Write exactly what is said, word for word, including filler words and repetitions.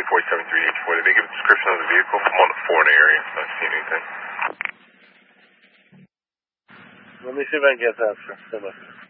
four seven three H four. Did they give a description of the vehicle? I'm on the four in the area. I don't see anything. Let me see if I can get that, sir. Stand by.